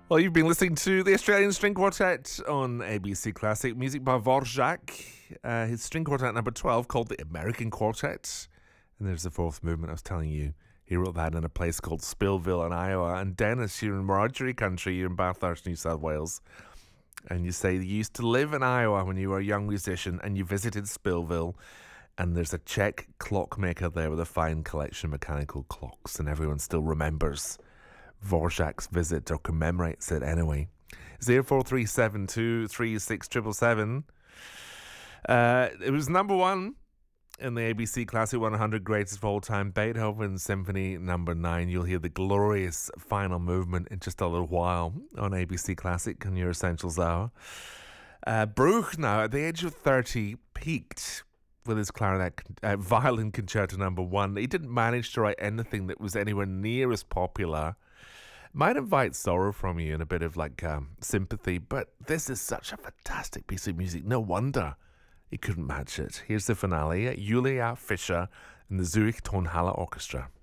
Well, you've been listening to the Australian String Quartet on ABC Classic. Music by Dvorak. His string quartet number 12 called the American Quartet. And there's the fourth movement I was telling you. He wrote that in a place called Spillville in Iowa. And Dennis, you're in Wiradjuri country. You're in Bathurst, New South Wales. And you say you used to live in Iowa when you were a young musician and you visited Spillville. And there's a Czech clockmaker there with a fine collection of mechanical clocks. And everyone still remembers Dvorak's visit, or commemorates it anyway. 0437236777. It was number one in the ABC Classic 100 Greatest of All Time, Beethoven Symphony Number 9. You'll hear the glorious final movement in just a little while on ABC Classic on your Essentials Hour. Bruch now, at the age of 30, peaked with his clarinet violin concerto number 1. He didn't manage to write anything that was anywhere near as popular. Might invite sorrow from you and a bit of sympathy, but this is such a fantastic piece of music. No wonder he couldn't match it. Here's the finale, Julia Fischer and the Zurich Tonhalle Orchestra.